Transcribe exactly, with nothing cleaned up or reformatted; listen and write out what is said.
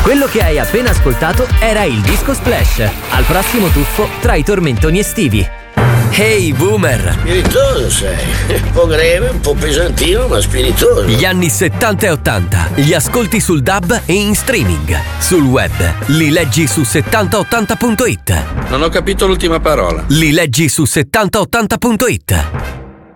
Quello che hai appena ascoltato era il Disco Splash, al prossimo tuffo tra i tormentoni estivi. Hey Boomer! Spiritoso sei, un po' greve, un po' pesantino, ma spiritoso. Gli anni settanta e ottanta, li ascolti sul D A B e in streaming. Sul web, li leggi su settanta ottanta punto it. Non ho capito l'ultima parola. Li leggi su settanta ottanta punto it.